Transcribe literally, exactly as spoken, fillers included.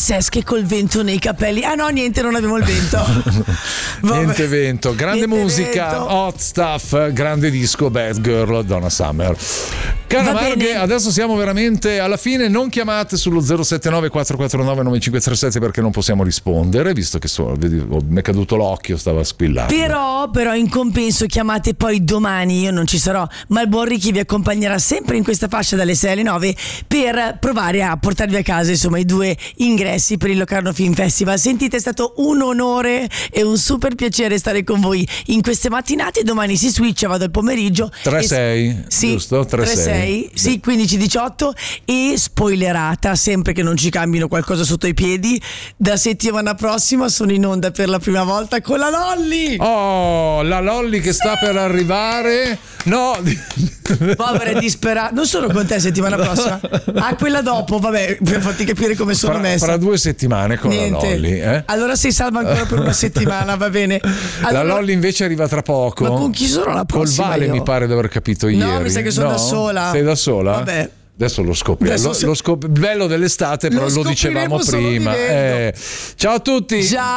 pazzesche col vento nei capelli. Ah no, niente, non abbiamo il vento. Niente vento, grande Niente musica, vento. Hot Stuff, grande disco, Bad Girl, Donna Summer. Cara Va Marghe, bene. adesso siamo veramente alla fine, non chiamate sullo zero sette nove quattro quattro nove nove cinque tre sette perché non possiamo rispondere, visto che so, vedi, oh, mi è caduto l'occhio, stava squillando. Però, però in compenso chiamate poi domani, io non ci sarò, ma il buon Ricky vi accompagnerà sempre in questa fascia dalle sei alle nove per provare a portarvi a casa insomma i due ingressi per il Locarno Film Festival. Sentite, è stato un onore e un super piacere stare con voi in queste mattinate. Domani si switcha, vado al pomeriggio tre sei, e... sì, giusto? tre sei. Sì, quindici diciotto. E spoilerata, sempre che non ci cambino qualcosa sotto i piedi, da settimana prossima sono in onda per la prima volta con la Lolli. Oh, la Lolli che sta per arrivare. No, Povera disperata. Non sono con te settimana prossima. Ah, quella dopo, vabbè, per farti capire come sono fra, messa. fra due settimane con Niente. la Lolli, eh? Allora sei salva ancora per una settimana, va bene. Allora, la Lolli invece arriva tra poco. Ma con chi sono la Col prossima? Vale io? mi pare di aver capito No, ieri. mi sa che sono No? da sola. Sei da sola? Vabbè. Adesso lo scopriamo. Adesso Lo, se- lo scop- bello dell'estate, però Lo lo dicevamo scopriremo solo prima. vivendo. Eh. Ciao a tutti. Ciao.